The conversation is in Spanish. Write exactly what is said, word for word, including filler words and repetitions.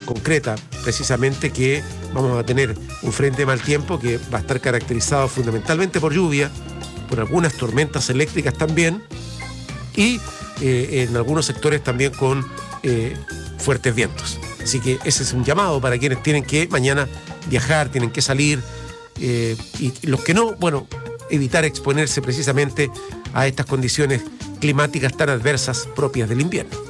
concreta precisamente que vamos a tener un frente de mal tiempo que va a estar caracterizado fundamentalmente por lluvia, por algunas tormentas eléctricas también, y eh, en algunos sectores también con eh, fuertes vientos. Así que ese es un llamado para quienes tienen que mañana viajar, tienen que salir, eh, y los que no, bueno, evitar exponerse precisamente a estas condiciones climáticas tan adversas propias del invierno.